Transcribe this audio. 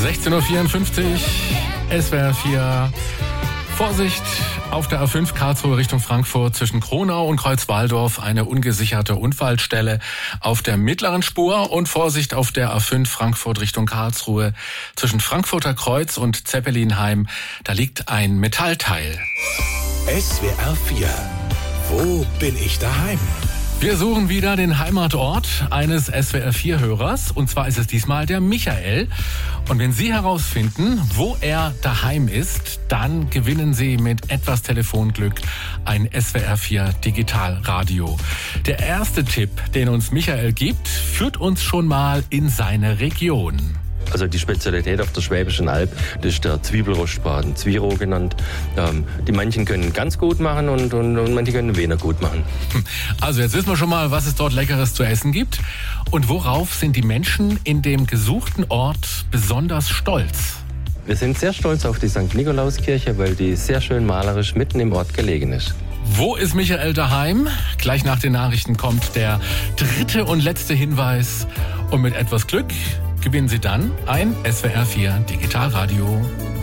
16.54 Uhr, SWR 4. Vorsicht, auf der A5 Karlsruhe Richtung Frankfurt zwischen Kronau und Kreuzwaldorf eine ungesicherte Unfallstelle auf der mittleren Spur und Vorsicht auf der A5 Frankfurt Richtung Karlsruhe zwischen Frankfurter Kreuz und Zeppelinheim. Da liegt ein Metallteil. SWR 4. Wo bin ich daheim? Wir suchen wieder den Heimatort eines SWR4-Hörers. Und zwar ist es diesmal der Michael. Und wenn Sie herausfinden, wo er daheim ist, dann gewinnen Sie mit etwas Telefonglück ein SWR4 Digitalradio. Der erste Tipp, den uns Michael gibt, führt uns schon mal in seine Region. Also die Spezialität auf der Schwäbischen Alb, das ist der Zwiebelrostbraten, Zwiro genannt. Die manchen können ganz gut machen und manche können weniger gut machen. Also jetzt wissen wir schon mal, was es dort Leckeres zu essen gibt. Und worauf sind die Menschen in dem gesuchten Ort besonders stolz? Wir sind sehr stolz auf die St. Nikolauskirche, weil die sehr schön malerisch mitten im Ort gelegen ist. Wo ist Michael daheim? Gleich nach den Nachrichten kommt der dritte und letzte Hinweis. Und mit etwas Glück gewinnen Sie dann ein SWR4 Digitalradio.